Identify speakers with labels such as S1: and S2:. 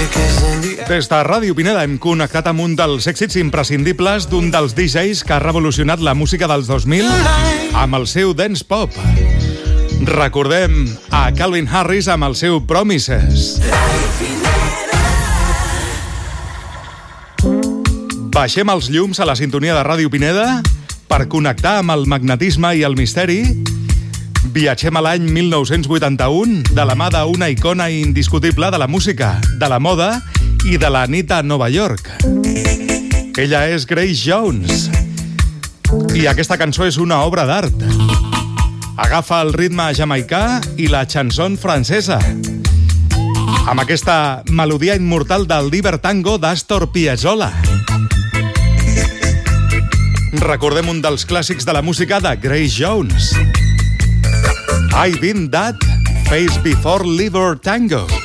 S1: Des de Ràdio Pineda hem connectat amb un dels èxits imprescindibles d'un dels DJs que ha revolucionat la música dels 2000 amb el seu dance pop. Recordem a Calvin Harris amb el seu Promises. Baixem els llums a la sintonia de Ràdio Pineda per connectar amb el magnetisme i el misteri. Viatgem a l'any 1981 de la mà d'una icona indiscutible de la música, de la moda i de la nit a Nova York. Ella és Grace Jones i aquesta cançó és una obra d'art. Agafa el ritme jamaicà i la chanson francesa amb aquesta melodia immortal del Libertango d'Astor Piazzolla. Recordem un dels clàssics de la música de Grace Jones. I've been that face before Libertango.